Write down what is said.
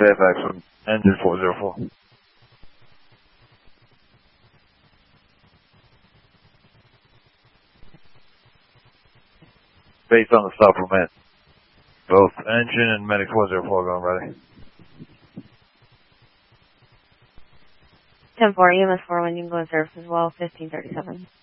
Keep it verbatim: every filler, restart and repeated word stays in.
Fairfax from engine four zero four. Based on the supplement. Both engine and medic four zero four going ready. ten four, E M S four one, you can go in service as well, fifteen thirty-seven.